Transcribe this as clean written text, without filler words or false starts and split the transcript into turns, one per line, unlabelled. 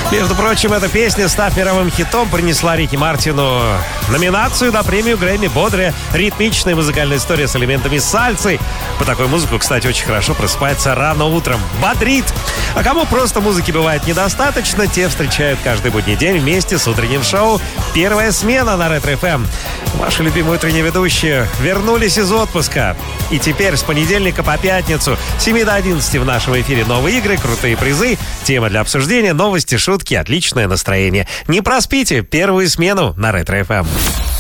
Между прочим, эта песня, став мировым хитом, принесла Рики Мартину номинацию на премию Грэмми. Бодрая, ритмичная музыкальная история с элементами сальсы. По такой музыку, кстати, очень хорошо просыпается рано утром. Бодрит! А кому просто музыки бывает недостаточно, те встречают каждый будний день вместе с утренним шоу «Первая смена» на Ретро-ФМ. Ваши любимые утренние ведущие вернулись из отпуска. И теперь с понедельника по пятницу с 7 до 11 в нашем эфире новые игры, крутые призы, тема для обсуждения, новости, шутки, отличное настроение. Не проспите первую смену на Ретро-ФМ.